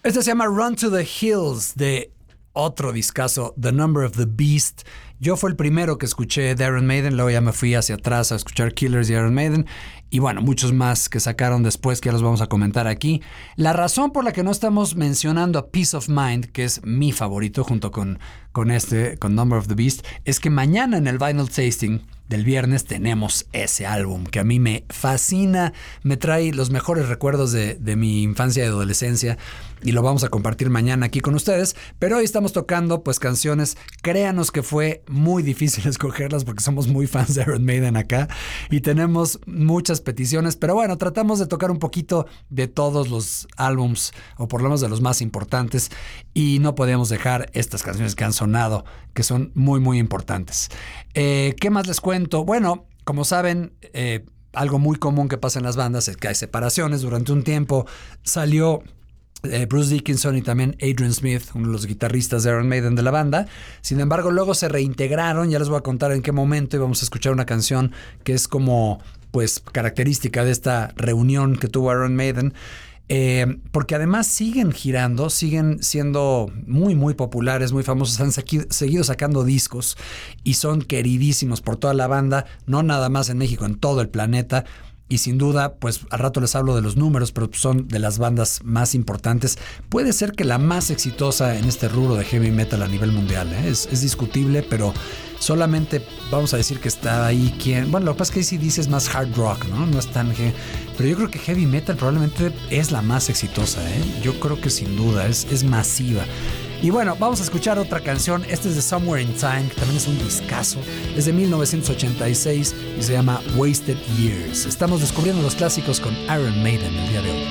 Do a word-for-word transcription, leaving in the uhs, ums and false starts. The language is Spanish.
Este se llama Run to the Hills, de otro discazo, The Number of the Beast. Yo fue el primero que escuché de Iron Maiden, luego ya me fui hacia atrás a escuchar Killers y Iron Maiden, y bueno, muchos más que sacaron después que ya los vamos a comentar aquí. La razón por la que no estamos mencionando a Peace of Mind, que es mi favorito junto con, con este, con Number of the Beast, es que mañana en el Vinyl Tasting del viernes tenemos ese álbum que a mí me fascina, me trae los mejores recuerdos de, de mi infancia y adolescencia, y lo vamos a compartir mañana aquí con ustedes. Pero hoy estamos tocando pues canciones, créanos que fue muy difícil escogerlas porque somos muy fans de Iron Maiden acá y tenemos muchas peticiones, pero bueno, tratamos de tocar un poquito de todos los álbums, o por lo menos de los más importantes, y no podemos dejar estas canciones que han sonado, que son muy muy importantes. Eh, ¿Qué más les cuento? Bueno, como saben, eh, algo muy común que pasa en las bandas es que hay separaciones. Durante un tiempo salió eh, Bruce Dickinson y también Adrian Smith, uno de los guitarristas de Iron Maiden de la banda. Sin embargo, luego se reintegraron. Ya les voy a contar en qué momento, y vamos a escuchar una canción que es como pues característica de esta reunión que tuvo Iron Maiden. Eh, porque además siguen girando, siguen siendo muy muy populares, muy famosos, han saqui- seguido sacando discos y son queridísimos por toda la banda, no nada más en México, en todo el planeta. Y sin duda, pues al rato les hablo de los números, pero son de las bandas más importantes. Puede ser que la más exitosa en este rubro de heavy metal a nivel mundial, ¿eh? es, es discutible, pero solamente vamos a decir que está ahí quien... Bueno, lo que pasa es que A C D C es más hard rock, ¿no? No es tan... He- pero yo creo que heavy metal probablemente es la más exitosa, ¿eh? Yo creo que sin duda, es, es masiva. Y bueno, vamos a escuchar otra canción. Este es de Somewhere in Time, que también es un discazo. Es de mil novecientos ochenta y seis y se llama Wasted Years. Estamos descubriendo los clásicos con Iron Maiden el día de hoy.